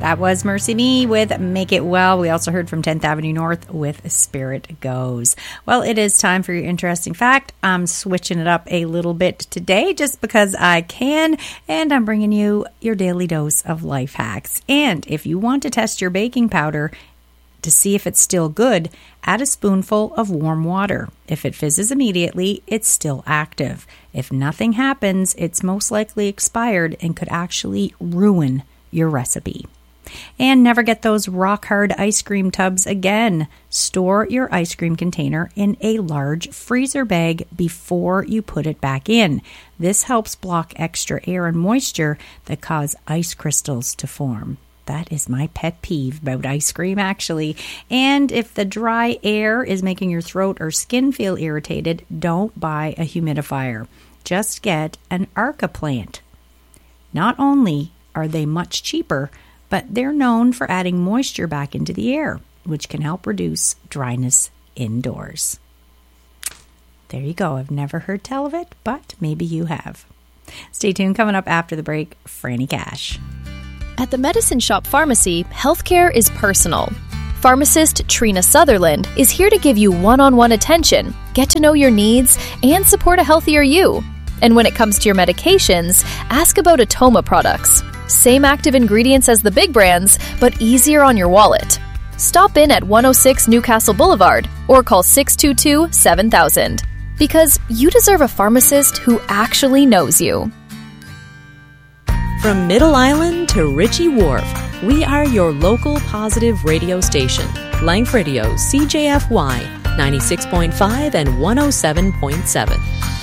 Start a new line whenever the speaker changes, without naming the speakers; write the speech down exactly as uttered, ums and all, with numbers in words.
That was Mercy Me with Make It Well. We also heard from tenth Avenue North with Spirit Goes. Well, it is time for your interesting fact. I'm switching it up a little bit today just because I can, and I'm bringing you your daily dose of life hacks. And if you want to test your baking powder to see if it's still good, add a spoonful of warm water. If it fizzes immediately, it's still active. If nothing happens, it's most likely expired and could actually ruin your recipe. And never get those rock-hard ice cream tubs again. Store your ice cream container in a large freezer bag before you put it back in. This helps block extra air and moisture that cause ice crystals to form. That is my pet peeve about ice cream, actually. And if the dry air is making your throat or skin feel irritated, don't buy a humidifier. Just get an Arca plant. Not only are they much cheaper, but they're known for adding moisture back into the air, which can help reduce dryness indoors. There you go. I've never heard tell of it, but maybe you have. Stay tuned. Coming up after the break, Franny Cash.
At the Medicine Shop Pharmacy, healthcare is personal. Pharmacist Trina Sutherland is here to give you one-on-one attention, get to know your needs, and support a healthier you. And when it comes to your medications, ask about Atoma products. Same active ingredients as the big brands, but easier on your wallet. Stop in at one oh six Newcastle Boulevard or call six two two, seven thousand. Because you deserve a pharmacist who actually knows you.
From Middle Island to Ritchie Wharf, we are your local positive radio station. Life Radio, C J F Y, ninety-six point five and one oh seven point seven.